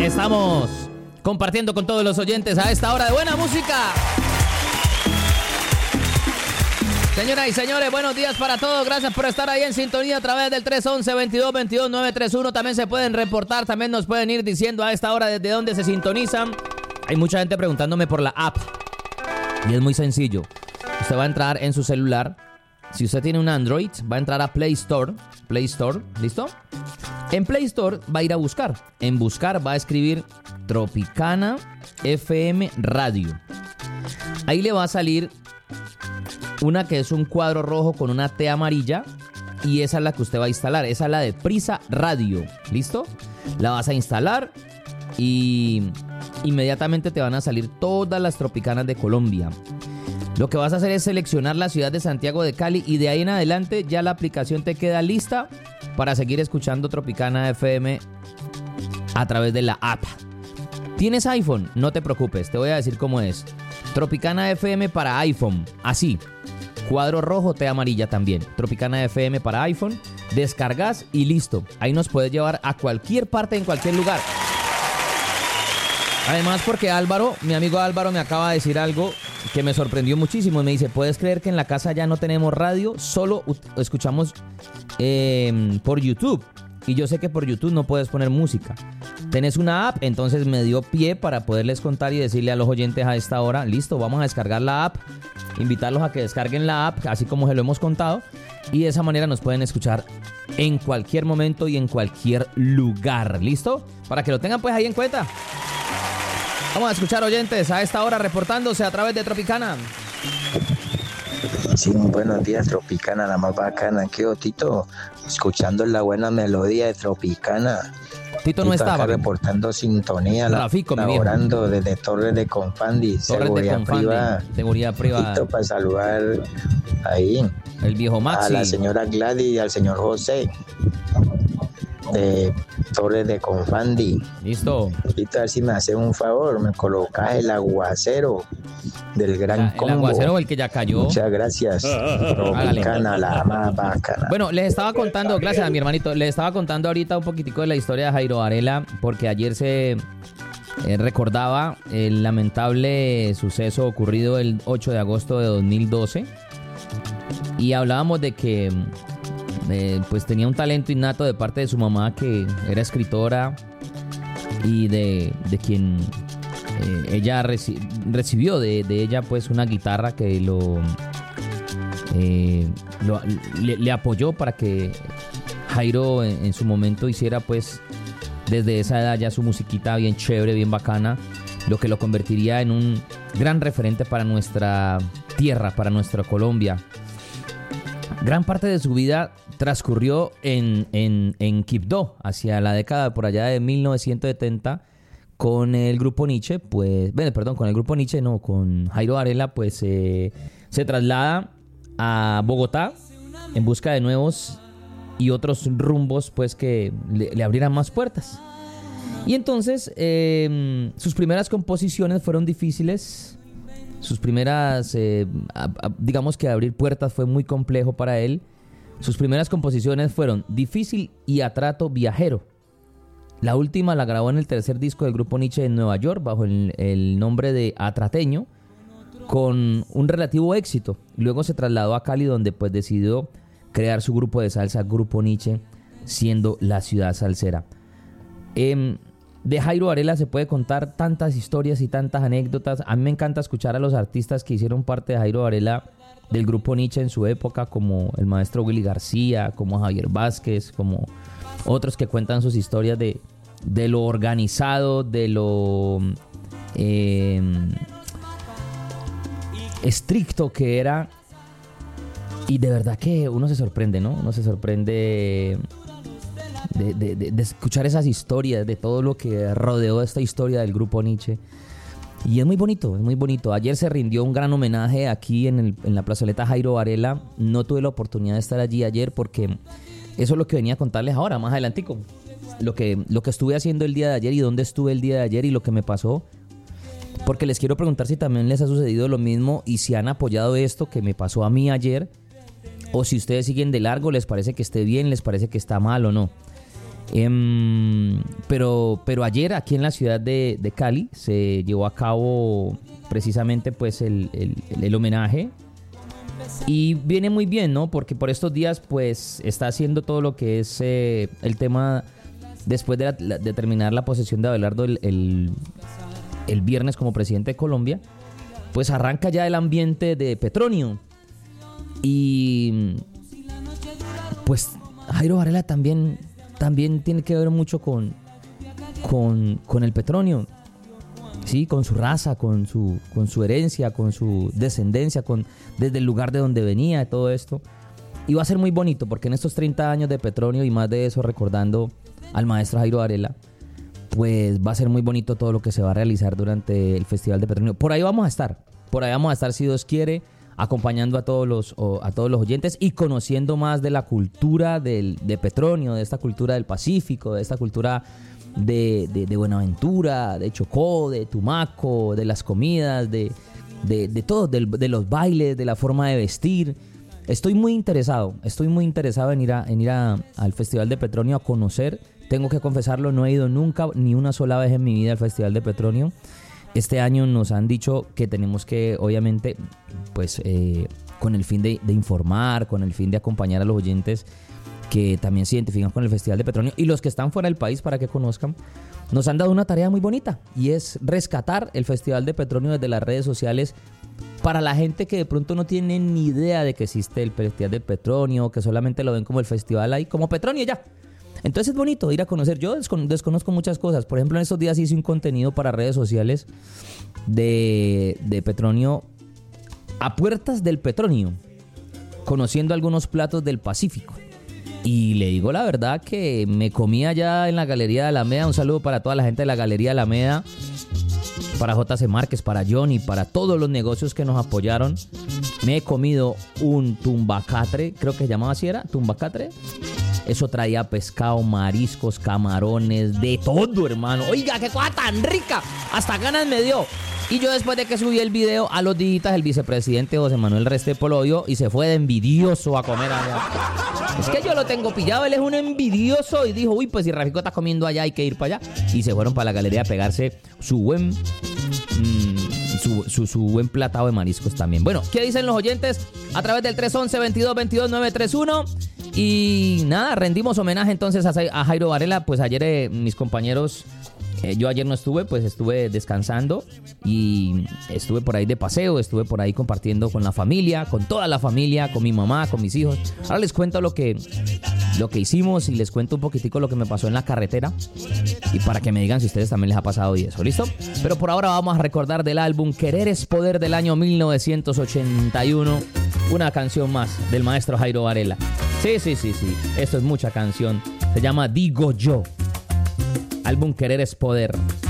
Estamos compartiendo con todos los oyentes a esta hora de buena música. Señoras y señores, buenos días para todos. Gracias por estar ahí en sintonía a través del 311-2222-931. También se pueden reportar, también nos pueden ir diciendo a esta hora desde dónde se sintonizan. Hay mucha gente preguntándome por la app. Y es muy sencillo. Usted va a entrar en su celular. Si usted tiene un Android, va a entrar a Play Store. Play Store, ¿listo? En Play Store va a ir a buscar. En buscar va a escribir Tropicana FM Radio. Ahí le va a salir una que es un cuadro rojo con una T amarilla. Y esa es la que usted va a instalar. Esa es la de Prisa Radio. ¿Listo? La vas a instalar y inmediatamente te van a salir todas las Tropicanas de Colombia. Lo que vas a hacer es seleccionar la ciudad de Santiago de Cali y de ahí en adelante ya la aplicación te queda lista para seguir escuchando Tropicana FM a través de la app. ¿Tienes iPhone? No te preocupes, te voy a decir cómo es. Tropicana FM para iPhone, así. Cuadro rojo, T amarilla también. Tropicana FM para iPhone, descargas y listo. Ahí nos puedes llevar a cualquier parte, en cualquier lugar. Además porque Álvaro, mi amigo Álvaro me acaba de decir algo que me sorprendió muchísimo. Me dice, ¿puedes creer que en la casa ya no tenemos radio? Solo escuchamos por YouTube. Y yo sé que por YouTube no puedes poner música. Tenés una app, entonces me dio pie para poderles contar y decirle a los oyentes a esta hora, listo, vamos a descargar la app, invitarlos a que descarguen la app, así como se lo hemos contado. Y de esa manera nos pueden escuchar en cualquier momento y en cualquier lugar, ¿listo? Para que lo tengan pues ahí en cuenta. Vamos a escuchar oyentes a esta hora reportándose a través de Tropicana. Sí, buenos días, Tropicana, la más bacana. Aquí, Tito, escuchando la buena melodía de Tropicana. Tito no estaba. Reportando sintonía, Rafico, laborando desde Torres de Confandi, seguridad privada. Seguridad privada. Tito, para saludar ahí el viejo Maxi, a la señora Gladys y al señor José de Torres de Confandi. Listo. Tito, a ver si me hace un favor, me colocas el aguacero del Gran Combo. El aguacero o el que ya cayó. Muchas gracias. Tropicana, la más bacana. Bueno, les estaba contando, gracias a mi hermanito, les estaba contando ahorita un poquitico de la historia de Jairo Varela, porque ayer se recordaba el lamentable suceso ocurrido el 8 de agosto de 2012 y hablábamos de que pues tenía un talento innato de parte de su mamá, que era escritora, y de quien ella recibió de ella pues una guitarra que le apoyó para que Jairo en su momento hiciera pues desde esa edad ya su musiquita bien chévere, bien bacana, lo que lo convertiría en un gran referente para nuestra tierra, para nuestra Colombia. Gran parte de su vida transcurrió en Quibdó, hacia la década por allá de 1970, con el grupo Nietzsche, pues, con el grupo Nietzsche, no, con Jairo Varela, pues se traslada a Bogotá en busca de nuevos y otros rumbos, pues, que le abrieran más puertas. Y entonces, sus primeras composiciones fueron difíciles. Sus primeras, digamos que abrir puertas fue muy complejo para él. Sus primeras composiciones fueron Difícil y Atrato Viajero. La última la grabó en el tercer disco del grupo Nietzsche en Nueva York bajo el nombre de Atrateño, con un relativo éxito. Luego se trasladó a Cali, donde pues decidió crear su grupo de salsa, Grupo Nietzsche, siendo la ciudad salsera. De Jairo Varela se puede contar tantas historias y tantas anécdotas. A mí me encanta escuchar a los artistas que hicieron parte de Jairo Varela del grupo Nietzsche en su época, como el maestro Willy García, como Javier Vázquez, como otros que cuentan sus historias de lo organizado, de lo estricto que era. Y de verdad que uno se sorprende, ¿no? Uno se sorprende de escuchar esas historias, de todo lo que rodeó esta historia del grupo Nietzsche. Y es muy bonito, es muy bonito. Ayer se rindió un gran homenaje aquí en la plazoleta Jairo Varela. No tuve la oportunidad de estar allí ayer porque eso es lo que venía a contarles ahora, más adelantico. Lo que estuve haciendo el día de ayer y dónde estuve el día de ayer y lo que me pasó. Porque les quiero preguntar si también les ha sucedido lo mismo y si han apoyado esto que me pasó a mí ayer. O si ustedes siguen de largo, les parece que esté bien, les parece que está mal o no. Pero ayer aquí en la ciudad de Cali se llevó a cabo precisamente pues el homenaje. Y viene muy bien, ¿no? Porque por estos días pues está haciendo todo lo que es el tema después de terminar la posesión de Abelardo el viernes como presidente de Colombia. Pues arranca ya el ambiente de Petronio. Y pues Jairo Varela también tiene que ver mucho con el Petronio. Sí, con su raza, con su herencia, con su descendencia, desde el lugar de donde venía, todo esto. Y va a ser muy bonito porque en estos 30 años de Petronio y más de eso recordando al maestro Jairo Varela, pues va a ser muy bonito todo lo que se va a realizar durante el Festival de Petronio. Por ahí vamos a estar si Dios quiere, acompañando a todos los oyentes y conociendo más de la cultura de Petronio, de esta cultura del Pacífico, de esta cultura de Buenaventura, de Chocó, de Tumaco, de las comidas, de todo, de los bailes, de la forma de vestir. Estoy muy interesado en ir al Festival de Petronio a conocer. Tengo que confesarlo, no he ido nunca, ni una sola vez en mi vida al Festival de Petronio. Este año nos han dicho que tenemos que, obviamente, pues con el fin de informar, con el fin de acompañar a los oyentes que también se identifican con el Festival de Petronio y los que están fuera del país para que conozcan, nos han dado una tarea muy bonita y es rescatar el Festival de Petronio desde las redes sociales para la gente que de pronto no tiene ni idea de que existe el Festival de Petronio, que solamente lo ven como el festival ahí, como Petronio ya. Entonces es bonito ir a conocer. Yo desconozco muchas cosas. Por ejemplo, en estos días hice un contenido para redes sociales de Petronio a puertas del Petronio, conociendo algunos platos del Pacífico. Y le digo la verdad que me comí allá en la Galería de Alameda. Un saludo para toda la gente de la Galería de Alameda, para JC Márquez, para Johnny, para todos los negocios que nos apoyaron. Me he comido un tumbacatre, creo que se llamaba así, era tumbacatre. Eso traía pescado, mariscos, camarones, de todo, hermano. Oiga, qué cosa tan rica. Hasta ganas me dio. Y yo después de que subí el video, a los días el vicepresidente José Manuel Restrepo lo vio y se fue de envidioso a comer allá. Es que yo lo tengo pillado, él es un envidioso y dijo, uy, pues si Rafico está comiendo allá hay que ir para allá. Y se fueron para la galería a pegarse su buen platado de mariscos también. Bueno, ¿qué dicen los oyentes? A través del 311-2222-931. Y nada, rendimos homenaje entonces a Jairo Varela. Pues ayer mis compañeros, yo ayer no estuve, pues estuve descansando y estuve por ahí de paseo, estuve por ahí compartiendo con la familia, con toda la familia, con mi mamá, con mis hijos. Ahora les cuento lo que hicimos y les cuento un poquitico lo que me pasó en la carretera y para que me digan si a ustedes también les ha pasado y eso, ¿listo? Pero por ahora vamos a recordar del álbum Querer es Poder del año 1981, una canción más del maestro Jairo Varela. Sí, esto es mucha canción, se llama Digo Yo, álbum Querer es Poder.